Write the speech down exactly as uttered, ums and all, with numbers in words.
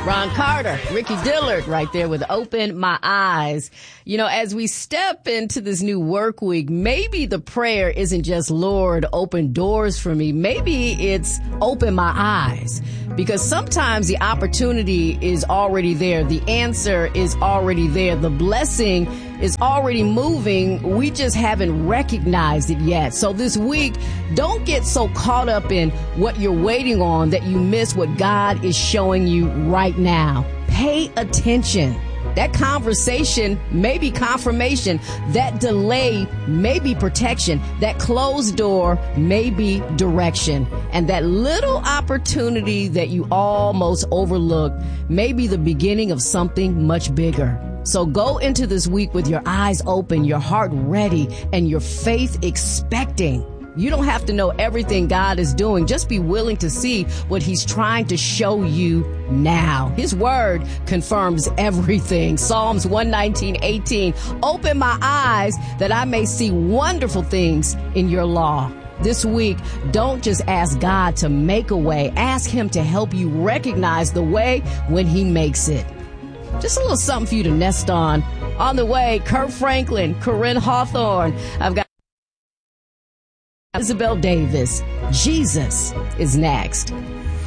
Ron Carter, Ricky Dillard right there with Open My Eyes. You know, as we step into this new work week, maybe the prayer isn't just, Lord, open doors for me. Maybe it's open my eyes, because sometimes the opportunity is already there. The answer is already there. The blessing is already moving. We just haven't recognized it yet. So this week, don't get so caught up in what you're waiting on that you miss what God is showing you right now. Pay attention. That conversation may be confirmation. That delay may be protection. That closed door may be direction. And that little opportunity that you almost overlooked may be the beginning of something much bigger. So go into this week with your eyes open, your heart ready, and your faith expecting. You don't have to know everything God is doing. Just be willing to see what he's trying to show you now. His word confirms everything. Psalms one nineteen, eighteen. Open my eyes that I may see wonderful things in your law. This week, don't just ask God to make a way. Ask him to help you recognize the way when he makes it. Just a little something for you to nest on. On the way, Kurt Franklin, Corinne Hawthorne. I've got Isabel Davis. Jesus is next.